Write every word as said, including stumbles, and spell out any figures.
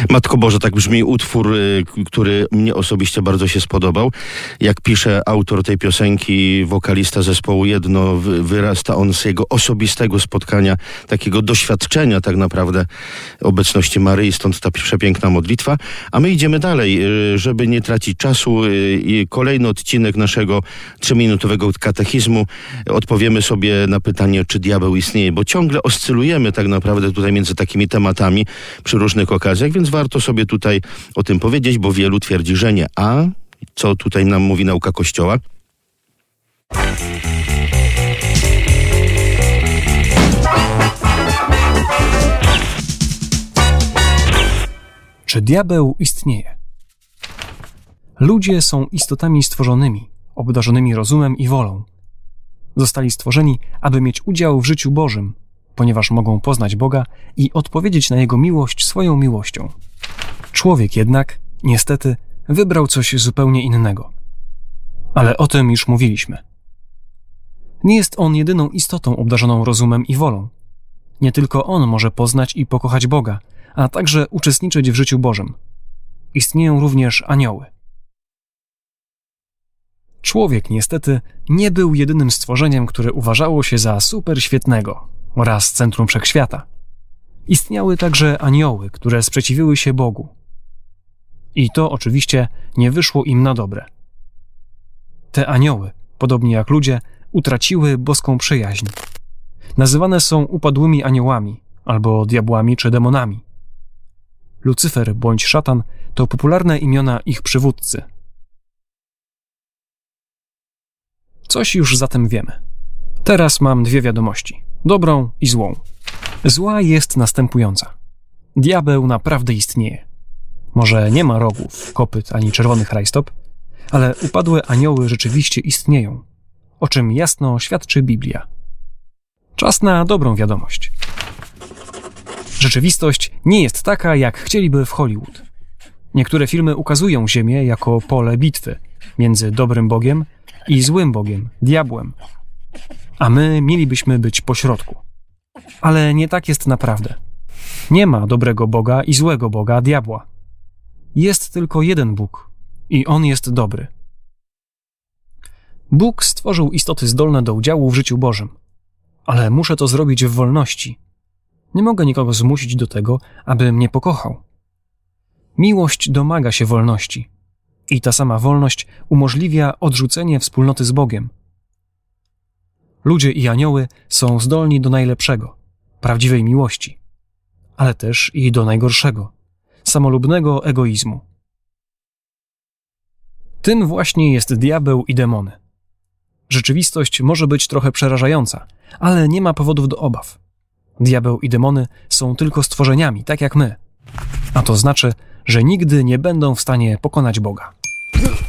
Matko Boże, tak brzmi utwór, który mnie osobiście bardzo się spodobał. Jak pisze autor tej piosenki, wokalista zespołu Jedno, wyrasta on z jego osobistego spotkania, takiego doświadczenia tak naprawdę obecności Maryi, stąd ta przepiękna modlitwa. A my idziemy dalej, żeby nie tracić czasu. Kolejny odcinek naszego trzyminutowego katechizmu. Odpowiemy sobie na pytanie, czy diabeł istnieje, bo ciągle oscylujemy tak naprawdę tutaj między takimi tematami przy różnych okazjach, więc warto sobie tutaj o tym powiedzieć, bo wielu twierdzi, że nie. A co tutaj nam mówi nauka Kościoła? Czy diabeł istnieje? Ludzie są istotami stworzonymi, obdarzonymi rozumem i wolą. Zostali stworzeni, aby mieć udział w życiu Bożym, ponieważ mogą poznać Boga i odpowiedzieć na Jego miłość swoją miłością. Człowiek jednak, niestety, wybrał coś zupełnie innego. Ale o tym już mówiliśmy. Nie jest on jedyną istotą obdarzoną rozumem i wolą. Nie tylko on może poznać i pokochać Boga, a także uczestniczyć w życiu Bożym. Istnieją również anioły. Człowiek niestety nie był jedynym stworzeniem, które uważało się za super świetnego oraz centrum wszechświata. Istniały także anioły, które sprzeciwiły się Bogu. I to oczywiście nie wyszło im na dobre. Te anioły, podobnie jak ludzie, utraciły boską przyjaźń. Nazywane są upadłymi aniołami, albo diabłami czy demonami. Lucyfer bądź szatan to popularne imiona ich przywódcy. Coś już zatem wiemy. Teraz mam dwie wiadomości, dobrą i złą. Zła jest następująca. Diabeł naprawdę istnieje. Może nie ma rogów, kopyt ani czerwonych rajstop, ale upadłe anioły rzeczywiście istnieją, o czym jasno świadczy Biblia. Czas na dobrą wiadomość. Rzeczywistość nie jest taka, jak chcieliby w Hollywood. Niektóre filmy ukazują Ziemię jako pole bitwy między dobrym Bogiem i złym Bogiem, diabłem. A my mielibyśmy być pośrodku. Ale nie tak jest naprawdę. Nie ma dobrego Boga i złego Boga, diabła. Jest tylko jeden Bóg i On jest dobry. Bóg stworzył istoty zdolne do udziału w życiu Bożym. Ale muszę to zrobić w wolności. Nie mogę nikogo zmusić do tego, aby mnie pokochał. Miłość domaga się wolności. I ta sama wolność umożliwia odrzucenie wspólnoty z Bogiem. Ludzie i anioły są zdolni do najlepszego, prawdziwej miłości, ale też i do najgorszego, samolubnego egoizmu. Tym właśnie jest diabeł i demony. Rzeczywistość może być trochę przerażająca, ale nie ma powodów do obaw. Diabeł i demony są tylko stworzeniami, tak jak my. A to znaczy, że nigdy nie będą w stanie pokonać Boga.